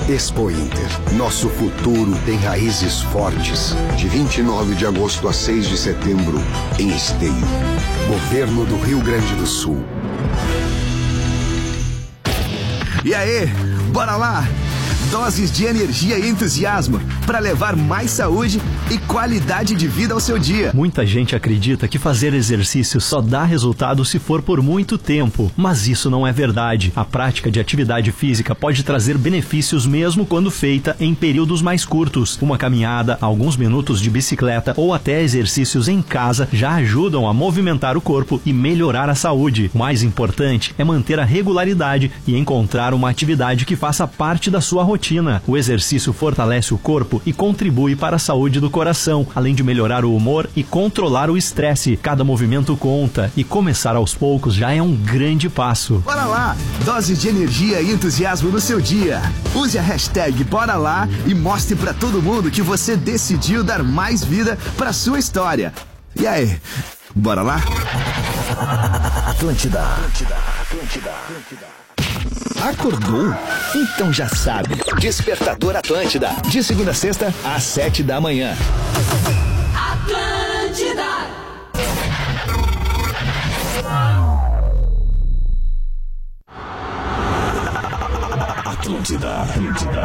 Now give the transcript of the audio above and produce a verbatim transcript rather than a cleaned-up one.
Expo Inter. Nosso futuro tem raízes fortes. De vinte e nove de agosto a seis de setembro, em Esteio. Governo do Rio Grande do Sul. E aí, bora lá? Doses de energia e entusiasmo para levar mais saúde e qualidade de vida ao seu dia. Muita gente acredita que fazer exercício só dá resultado se for por muito tempo, mas isso não é verdade. A prática de atividade física pode trazer benefícios mesmo quando feita em períodos mais curtos. Uma caminhada, alguns minutos de bicicleta ou até exercícios em casa já ajudam a movimentar o corpo e melhorar a saúde. O mais importante é manter a regularidade e encontrar uma atividade que faça parte da sua rotina. O exercício fortalece o corpo e contribui para a saúde do coração, além de melhorar o humor e controlar o estresse. Cada movimento conta e começar aos poucos já é um grande passo. Bora lá! Doses de energia e entusiasmo no seu dia. Use a hashtag Bora Lá e mostre para todo mundo que você decidiu dar mais vida para sua história. E aí, bora lá? Atlântida, Atlântida, Atlântida, Atlântida. Acordou? Então já sabe. Despertador Atlântida. De segunda a sexta, às sete da manhã. Atlântida. Atlântida. Atlântida.